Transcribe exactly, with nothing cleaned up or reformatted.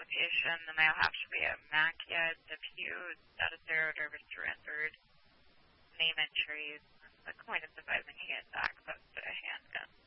location, then they'll have to be a M A C yet, depute, status zero, driver surrendered, name entries, the coin is advising he has access to a handgun.